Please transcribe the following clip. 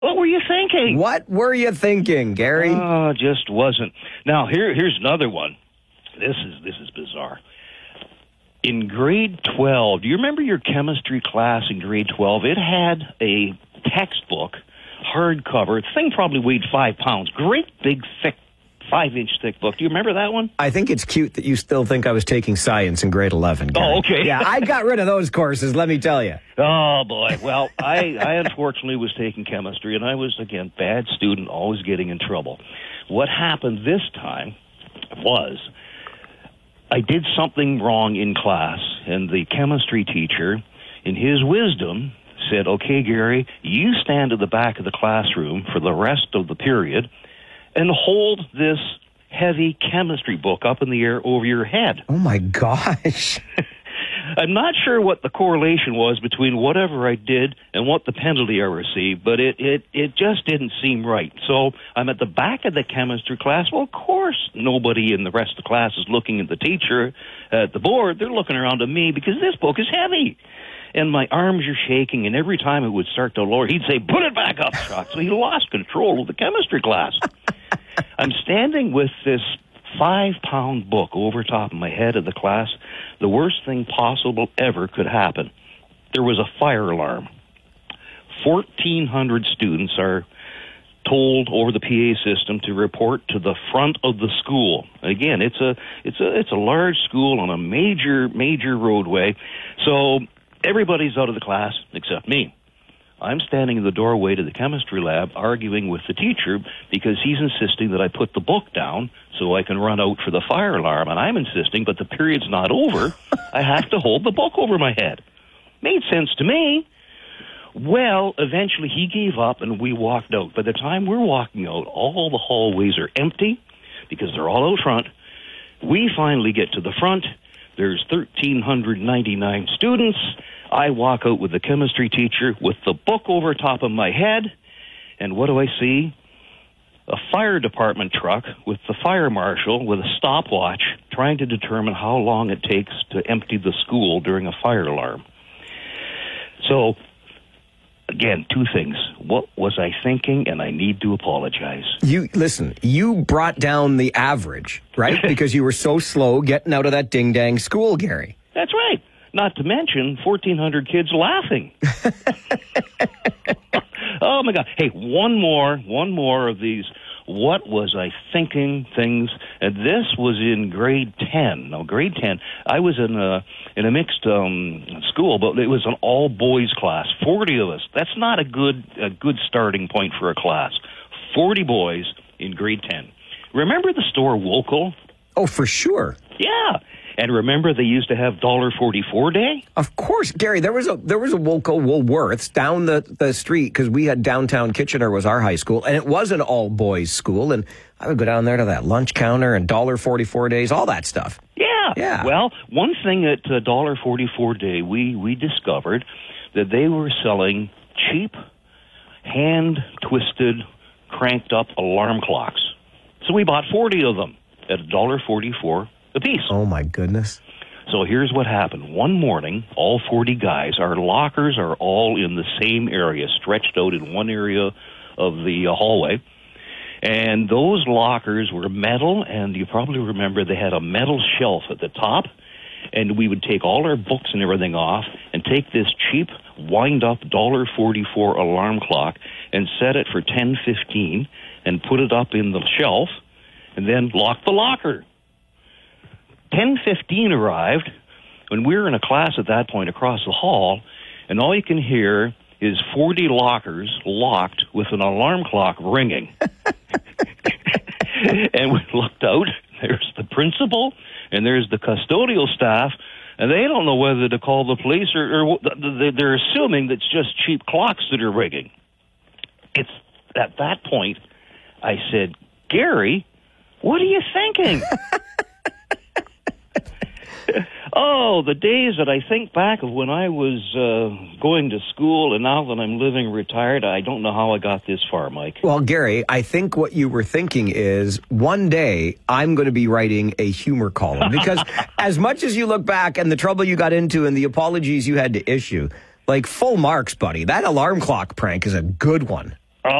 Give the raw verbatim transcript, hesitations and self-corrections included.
What were you thinking? What were you thinking, Gary? Oh, just wasn't. Now, here, here's another one. This is this is bizarre. In grade twelve, do you remember your chemistry class in grade twelve? It had a textbook, hardcover. The thing probably weighed five pounds. Great big, thick, five-inch thick book. Do you remember that one? I think it's cute that you still think I was taking science in grade eleven, Gary. Oh, okay. Yeah, I got rid of those courses, let me tell you. Oh, boy. Well, I, I unfortunately was taking chemistry, and I was, again, bad student, always getting in trouble. What happened this time was I did something wrong in class, and the chemistry teacher, in his wisdom, said, okay, Gary, you stand at the back of the classroom for the rest of the period and hold this heavy chemistry book up in the air over your head. Oh, my gosh. I'm not sure what the correlation was between whatever I did and what the penalty I received, but it, it, it just didn't seem right. So I'm at the back of the chemistry class. Well, of course, nobody in the rest of the class is looking at the teacher at the board. They're looking around at me because this book is heavy. And my arms are shaking, and every time it would start to lower, he'd say, put it back up, Chuck. So he lost control of the chemistry class. I'm standing with this five-pound book over top of my head of the class. The worst thing possible ever could happen. There was a fire alarm. fourteen hundred students are told over the P A system to report to the front of the school. Again, it's a it's a it's a large school on a major major roadway. So everybody's out of the class except me. I'm standing in the doorway to the chemistry lab arguing with the teacher because he's insisting that I put the book down so I can run out for the fire alarm. And I'm insisting, but the period's not over. I have to hold the book over my head. Made sense to me. Well, eventually he gave up and we walked out. By the time we're walking out, all the hallways are empty because they're all out front. We finally get to the front. There's one thousand three hundred ninety-nine students. I walk out with the chemistry teacher with the book over top of my head, and what do I see? A fire department truck with the fire marshal with a stopwatch trying to determine how long it takes to empty the school during a fire alarm. So, again, two things. What was I thinking? And I need to apologize. You listen, you brought down the average, right? Because you were so slow getting out of that ding-dang school, Gary. That's right. Not to mention fourteen hundred kids laughing. Oh, my God. Hey, one more, one more of these what was I thinking things. And this was in grade ten. Now, grade ten, I was in a, in a mixed um, school, but it was an all-boys class, forty of us. That's not a good, a good starting point for a class. forty boys in grade ten. Remember the store Wokel? Oh, for sure. Yeah. And remember they used to have one dollar forty-four day? Of course, Gary. There was a there was a Woolco Woolworths down the, the street because we had downtown Kitchener was our high school, and it was an all-boys school. And I would go down there to that lunch counter and one dollar forty-four days, all that stuff. Yeah. Yeah. Well, one thing at one dollar forty-four day, we, we discovered that they were selling cheap, hand-twisted, cranked-up alarm clocks. So we bought forty of them at one dollar forty-four a piece. Oh, my goodness. So here's what happened. One morning, all forty guys, our lockers are all in the same area, stretched out in one area of the uh, hallway. And those lockers were metal, and you probably remember they had a metal shelf at the top. And we would take all our books and everything off and take this cheap, wind-up one dollar forty-four alarm clock and set it for ten fifteen and put it up in the shelf and then lock the locker. ten fifteen arrived, when we were in a class at that point across the hall, and all you can hear is forty lockers locked with an alarm clock ringing. And we looked out, there's the principal, and there's the custodial staff, and they don't know whether to call the police or, or they're assuming that it's just cheap clocks that are ringing. It's at that point, I said, Gary, what are you thinking? Oh, the days that I think back of when I was uh, going to school, and now that I'm living retired, I don't know how I got this far, Mike. Well, Gary, I think what you were thinking is one day I'm going to be writing a humor column. Because as much as you look back and the trouble you got into and the apologies you had to issue, like full marks, buddy, that alarm clock prank is a good one.